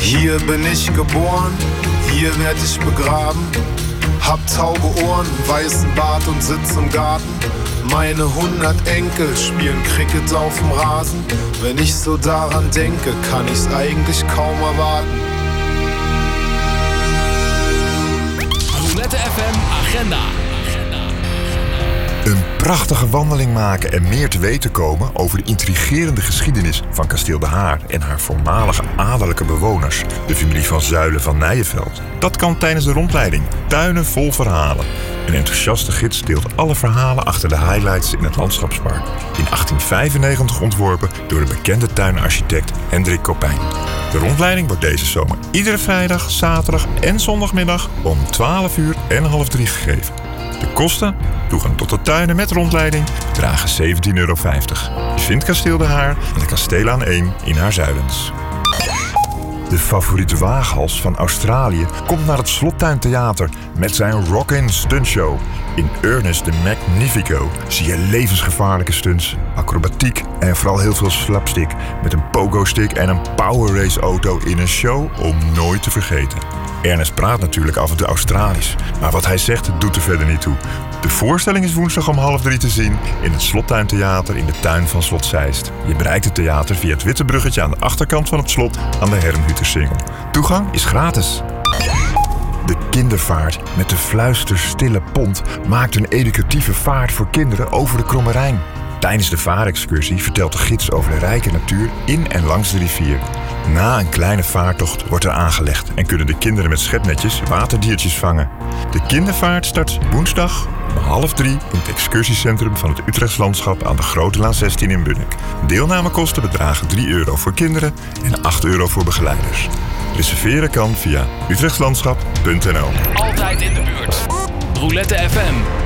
Hier bin ich geboren, hier werd ich begraben. Hab taube Ohren, weißen Bart und sitz im Garten. Meine 100 Enkel spielen Cricket auf dem Rasen. Wenn ich so daran denke, kann ich's eigentlich kaum erwarten. Roulette FM Agenda. Een prachtige wandeling maken en meer te weten komen over de intrigerende geschiedenis van Kasteel De Haar en haar voormalige adellijke bewoners, de familie van Zuylen van Nijenveld. Dat kan tijdens de rondleiding. Tuinen vol verhalen. Een enthousiaste gids deelt alle verhalen achter de highlights in het landschapspark. In 1895 ontworpen door de bekende tuinarchitect Hendrik Coppijn. De rondleiding wordt deze zomer iedere vrijdag, zaterdag en zondagmiddag om 12 uur en half 3 gegeven. De kosten, toegang tot de tuinen met rondleiding, bedragen €17,50. Je vindt Kasteel De Haar aan de Kasteelaan 1 in Haarzuilens. De favoriete waaghals van Australië komt naar het Slottuintheater met zijn Rockin' Stuntshow. In Ernest the Magnifico zie je levensgevaarlijke stunts, acrobatiek en vooral heel veel slapstick met een pogo-stick en een power race auto in een show om nooit te vergeten. Ernest praat natuurlijk af en toe Australisch, maar wat hij zegt doet er verder niet toe. De voorstelling is woensdag om 2:30 te zien in het Slottuintheater in de tuin van Slot Zeist. Je bereikt het theater via het witte bruggetje aan de achterkant van het slot aan de Herrenhutersingel. Toegang is gratis. De kindervaart met de fluisterstille pont maakt een educatieve vaart voor kinderen over de Kromme Rijn. Tijdens de vaarexcursie vertelt de gids over de rijke natuur in en langs de rivier. Na een kleine vaartocht wordt er aangelegd en kunnen de kinderen met schepnetjes waterdiertjes vangen. De kindervaart start woensdag om 2:30 in het excursiecentrum van het Utrechts Landschap aan de Grote Laan 16 in Bunnik. Deelnamekosten bedragen €3 voor kinderen en €8 voor begeleiders. Reserveren kan via utrechtslandschap.nl. Altijd in de buurt. Roulette FM.